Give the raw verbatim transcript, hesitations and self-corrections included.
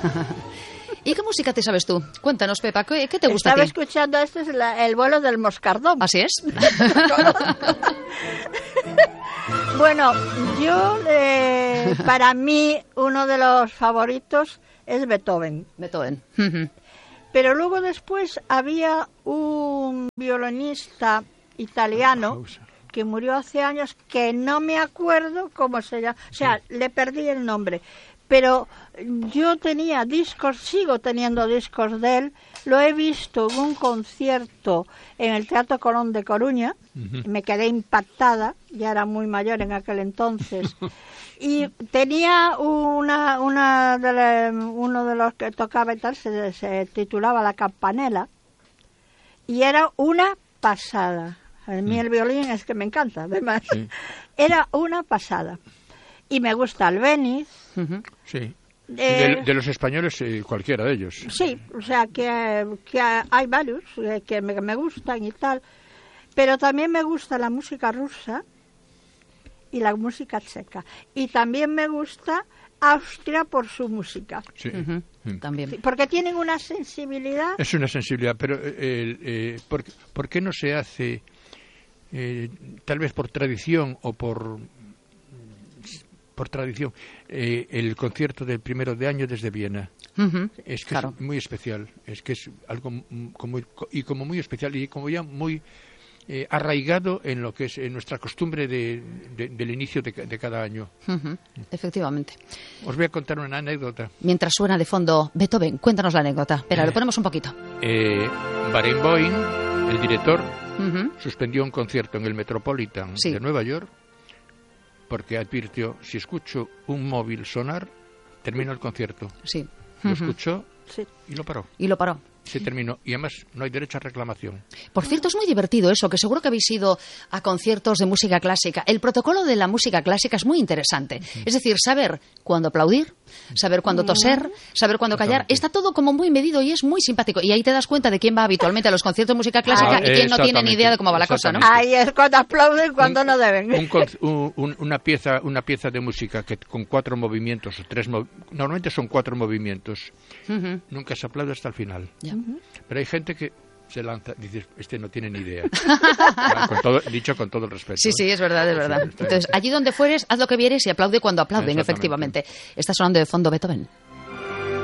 ¿Y qué música te sabes tú? Cuéntanos, Pepa, ¿qué, qué te gusta Estaba a ti? escuchando, este es la, el vuelo del moscardón. ¿Así es? Bueno, yo, eh, para mí, uno de los favoritos es Beethoven. Beethoven. Pero luego después había un violinista italiano que murió hace años, que no me acuerdo cómo se llama, o sea, sí. le perdí el nombre. Pero yo tenía discos, sigo teniendo discos de él, lo he visto en un concierto en el Teatro Colón de Coruña, uh-huh. me quedé impactada, ya era muy mayor en aquel entonces, y tenía una, una de la, uno de los que tocaba y tal, se, se titulaba La Campanella, y era una pasada. A mí el violín es que me encanta, además, sí. era una pasada. Y me gusta Albéniz. Uh-huh. Sí. Eh, de, de los españoles, eh, cualquiera de ellos. Sí, o sea, que, que hay varios eh, que me, me gustan y tal. Pero también me gusta la música rusa y la música checa. Y también me gusta Austria por su música. Sí. Uh-huh. Mm. También. Sí, porque tienen una sensibilidad. Es una sensibilidad, pero eh, eh, ¿por, ¿por qué no se hace, eh, tal vez por tradición o por... por tradición, eh, el concierto del primero de año desde Viena? Uh-huh. Es que claro. es muy especial, es que es algo como, y como muy especial y como ya muy eh, arraigado en lo que es en nuestra costumbre de, de, del inicio de, de cada año. Uh-huh. Efectivamente. Os voy a contar una anécdota. Mientras suena de fondo Beethoven, cuéntanos la anécdota. Espera, eh, lo ponemos un poquito. Eh, Barenboim, el director, uh-huh. suspendió un concierto en el Metropolitan sí. de Nueva York porque advirtió, si escucho un móvil sonar, termino el concierto. Sí. Lo uh-huh. escuchó sí. y lo paró. Y lo paró. Se terminó. Y además no hay derecho a reclamación. Por cierto, es muy divertido eso, que seguro que habéis ido a conciertos de música clásica. El protocolo de la música clásica es muy interesante. Uh-huh. Es decir, saber cuándo aplaudir, saber cuándo toser, saber cuándo callar. Está todo como muy medido y es muy simpático. Y ahí te das cuenta de quién va habitualmente a los conciertos de música clásica ah, y quién no tiene ni idea de cómo va la cosa, ¿no? Ahí es cuando aplauden y cuando un, no deben. Un, un, un, una pieza una pieza de música que con cuatro movimientos o tres mov... normalmente son cuatro movimientos. Uh-huh. Nunca se aplaude hasta el final. Yeah. Uh-huh. Pero hay gente que se lanza, dices, este no tiene ni idea. con todo, dicho con todo el respeto. Sí, sí, es verdad, es verdad. Entonces, allí donde fueres, haz lo que vieres y aplaude cuando aplauden, efectivamente. Está sonando de fondo Beethoven.